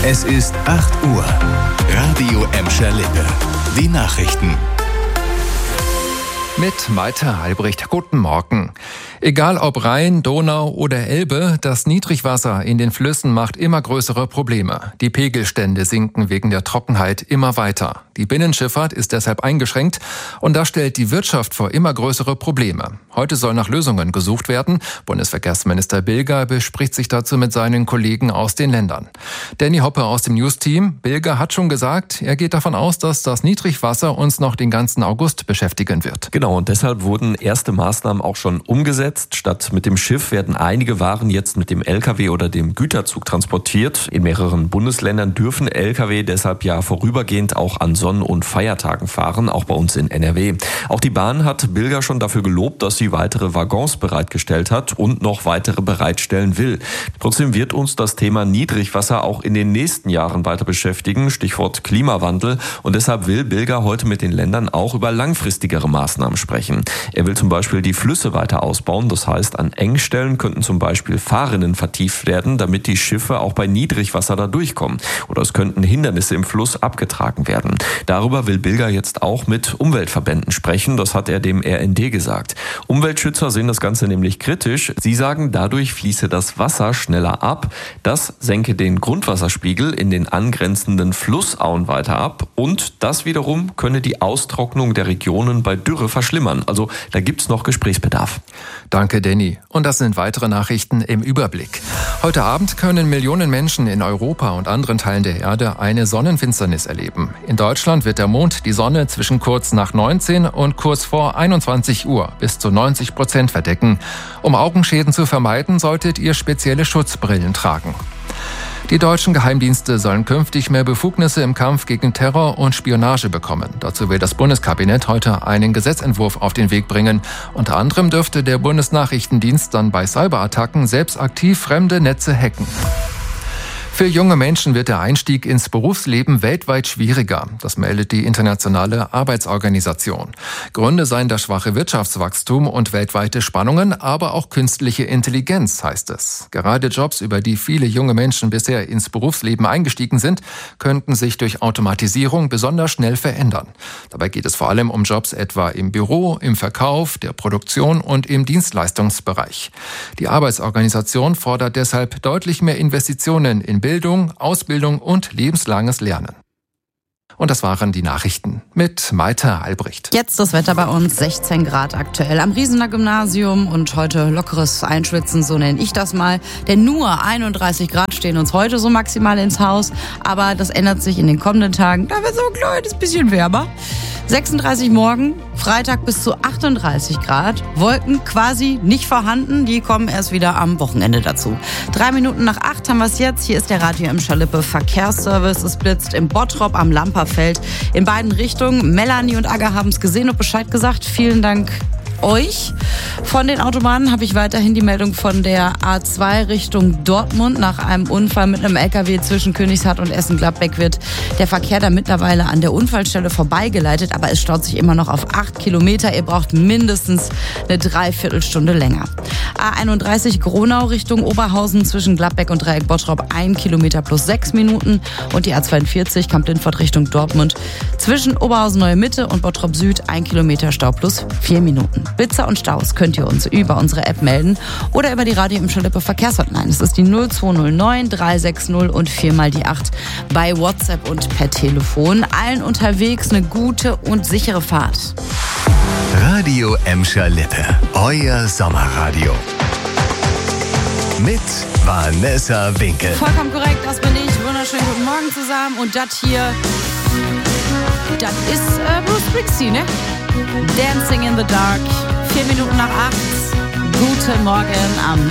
Es ist 8 Uhr. Radio Emscher Lippe. Die Nachrichten. Mit Malte Albrecht. Guten Morgen. Egal ob Rhein, Donau oder Elbe, das Niedrigwasser in den Flüssen macht immer größere Probleme. Die Pegelstände sinken wegen der Trockenheit immer weiter. Die Binnenschifffahrt ist deshalb eingeschränkt und das stellt die Wirtschaft vor immer größere Probleme. Heute soll nach Lösungen gesucht werden. Bundesverkehrsminister Bilger bespricht sich dazu mit seinen Kollegen aus den Ländern. Danny Hoppe aus dem News-Team. Bilger hat schon gesagt, er geht davon aus, dass das Niedrigwasser uns noch den ganzen August beschäftigen wird. Genau, und deshalb wurden erste Maßnahmen auch schon umgesetzt. Statt mit dem Schiff werden einige Waren jetzt mit dem LKW oder dem Güterzug transportiert. In mehreren Bundesländern dürfen LKW deshalb ja vorübergehend auch an Sonn- und Feiertagen fahren, auch bei uns in NRW. Auch die Bahn hat Bilger schon dafür gelobt, dass sie weitere Waggons bereitgestellt hat und noch weitere bereitstellen will. Trotzdem wird uns das Thema Niedrigwasser auch in den nächsten Jahren weiter beschäftigen, Stichwort Klimawandel. Und deshalb will Bilger heute mit den Ländern auch über langfristigere Maßnahmen sprechen. Er will zum Beispiel die Flüsse weiter ausbauen. Das heißt, an Engstellen könnten zum Beispiel Fahrrinnen vertieft werden, damit die Schiffe auch bei Niedrigwasser da durchkommen. Oder es könnten Hindernisse im Fluss abgetragen werden. Darüber will Bilger jetzt auch mit Umweltverbänden sprechen. Das hat er dem RND gesagt. Umweltschützer sehen das Ganze nämlich kritisch. Sie sagen, dadurch fließe das Wasser schneller ab. Das senke den Grundwasserspiegel in den angrenzenden Flussauen weiter ab. Und das wiederum könne die Austrocknung der Regionen bei Dürre verschlimmern. Also da gibt's noch Gesprächsbedarf. Danke, Danny. Und das sind weitere Nachrichten im Überblick. Heute Abend können Millionen Menschen in Europa und anderen Teilen der Erde eine Sonnenfinsternis erleben. In Deutschland wird der Mond die Sonne zwischen kurz nach 19 und kurz vor 21 Uhr bis zu 90% verdecken. Um Augenschäden zu vermeiden, solltet ihr spezielle Schutzbrillen tragen. Die deutschen Geheimdienste sollen künftig mehr Befugnisse im Kampf gegen Terror und Spionage bekommen. Dazu will das Bundeskabinett heute einen Gesetzentwurf auf den Weg bringen. Unter anderem dürfte der Bundesnachrichtendienst dann bei Cyberattacken selbst aktiv fremde Netze hacken. Für junge Menschen wird der Einstieg ins Berufsleben weltweit schwieriger. Das meldet die Internationale Arbeitsorganisation. Gründe seien das schwache Wirtschaftswachstum und weltweite Spannungen, aber auch künstliche Intelligenz, heißt es. Gerade Jobs, über die viele junge Menschen bisher ins Berufsleben eingestiegen sind, könnten sich durch Automatisierung besonders schnell verändern. Dabei geht es vor allem um Jobs etwa im Büro, im Verkauf, der Produktion und im Dienstleistungsbereich. Die Arbeitsorganisation fordert deshalb deutlich mehr Investitionen in Bildung, Ausbildung und lebenslanges Lernen. Und das waren die Nachrichten mit Malte Albrecht. Jetzt das Wetter bei uns, 16 Grad aktuell am Riesener Gymnasium und heute lockeres Einschwitzen, so nenne ich das mal. Denn nur 31 Grad stehen uns heute so maximal ins Haus, aber das ändert sich in den kommenden Tagen. Da wird so ein kleines bisschen wärmer. 36 morgen, Freitag bis zu 38 Grad. Wolken quasi nicht vorhanden, die kommen erst wieder am Wochenende dazu. 3 Minuten nach 8 haben wir es jetzt. Hier ist der Radio Emscher Lippe Verkehrsservice. Es blitzt im Bottrop am Lamperfeld in beiden Richtungen. Melanie und Aga haben es gesehen und Bescheid gesagt. Vielen Dank euch. Von den Autobahnen habe ich weiterhin die Meldung von der A2 Richtung Dortmund. Nach einem Unfall mit einem LKW zwischen Königshardt und Essen-Gladbeck wird der Verkehr da mittlerweile an der Unfallstelle vorbeigeleitet, aber es staut sich immer noch auf 8 Kilometer. Ihr braucht mindestens eine Dreiviertelstunde länger. A31 Gronau Richtung Oberhausen zwischen Gladbeck und Dreieck Bottrop 1 Kilometer plus 6 Minuten und die A42 Kamp-Lindfort Richtung Dortmund zwischen Oberhausen Neue Mitte und Bottrop Süd 1 Kilometer Stau plus 4 Minuten. Blitzer und Staus könnt ihr uns über unsere App melden oder über die Radio Emscher Lippe Verkehrshotline. Es ist die 0209 360 und 4 mal die 8 bei WhatsApp und per Telefon. Allen unterwegs eine gute und sichere Fahrt. Radio Emscher Lippe, euer Sommerradio. Mit Vanessa Winkel. Vollkommen korrekt, das bin ich. Wunderschönen guten Morgen zusammen. Und das hier, das ist Bruce Springsteen, ne? Dancing in the Dark. 4 Minuten nach 8. Guten Morgen am